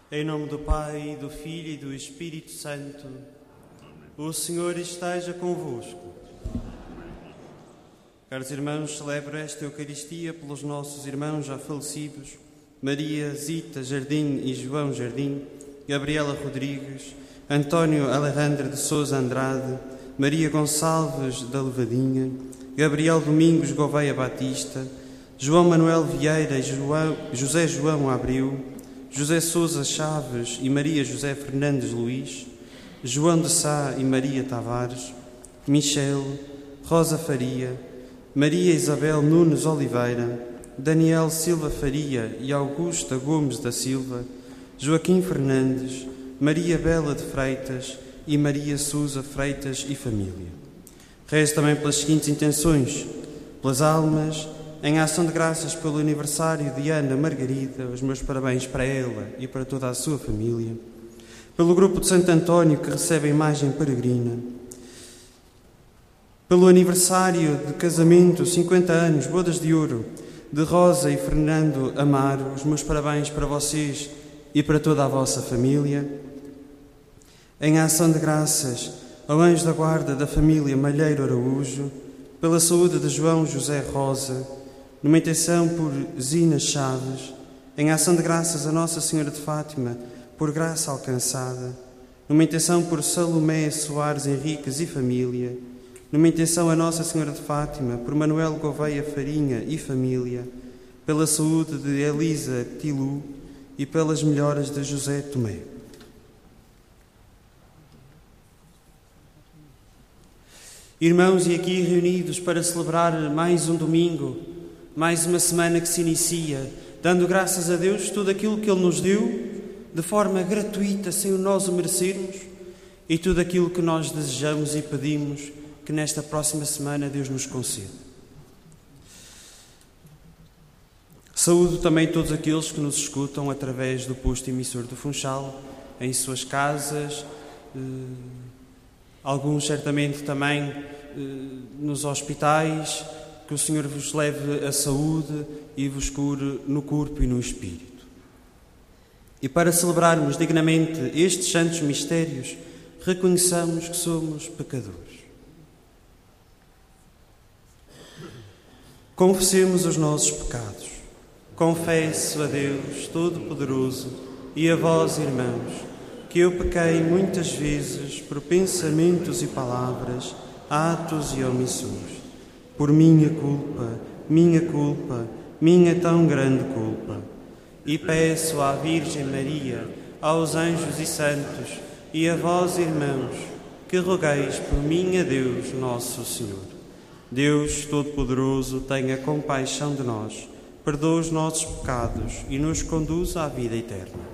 Em nome do Pai, e do Filho e do Espírito Santo. O Senhor esteja convosco. Caros irmãos, celebro esta Eucaristia pelos nossos irmãos já falecidos, Maria Zita Jardim e João Jardim, Gabriela Rodrigues, António Alejandro de Sousa Andrade, Maria Gonçalves da Levadinha, Gabriel Domingos Gouveia Batista, João Manuel Vieira e José João Abreu, José Sousa Chaves e Maria José Fernandes Luís, João de Sá e Maria Tavares, Michel, Rosa Faria, Maria Isabel Nunes Oliveira, Daniel Silva Faria e Augusta Gomes da Silva, Joaquim Fernandes, Maria Bela de Freitas e Maria Sousa Freitas e família. Rezo também pelas seguintes intenções: pelas almas, em ação de graças pelo aniversário de Ana Margarida, os meus parabéns para ela e para toda a sua família, pelo grupo de Santo António que recebe a imagem peregrina, pelo aniversário de casamento, 50 anos, bodas de ouro, de Rosa e Fernando Amaro, os meus parabéns para vocês e para toda a vossa família. Em ação de graças ao anjo da guarda da família Malheiro Araújo, pela saúde de João José Rosa, numa intenção por Zina Chaves, em ação de graças a Nossa Senhora de Fátima, por graça alcançada, numa intenção por Salomé Soares Henriques e família, numa intenção a Nossa Senhora de Fátima, por Manuel Gouveia Farinha e família, pela saúde de Elisa Tilu e pelas melhoras de José Tomé. Irmãos, e aqui reunidos para celebrar mais um domingo, mais uma semana que se inicia, dando graças a Deus tudo aquilo que Ele nos deu, de forma gratuita, sem nós o merecermos, e tudo aquilo que nós desejamos e pedimos que nesta próxima semana Deus nos conceda. Saúdo também todos aqueles que nos escutam através do posto emissor do Funchal, em suas casas, alguns certamente também nos hospitais. Que o Senhor vos leve a saúde e vos cure no corpo e no espírito. E para celebrarmos dignamente estes santos mistérios, reconheçamos que somos pecadores. Confessemos os nossos pecados. Confesso a Deus Todo-Poderoso e a vós, irmãos, que eu pequei muitas vezes por pensamentos e palavras, atos e omissões. Por minha culpa, minha tão grande culpa. E peço à Virgem Maria, aos anjos e santos, e a vós, irmãos, que rogueis por mim a Deus Nosso Senhor. Deus Todo-Poderoso, tenha compaixão de nós, perdoa os nossos pecados e nos conduza à vida eterna.